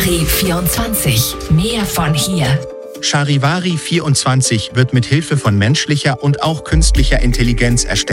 Charivari 24. Mehr von hier. Charivari 24 wird mit Hilfe von menschlicher und auch künstlicher Intelligenz erstellt.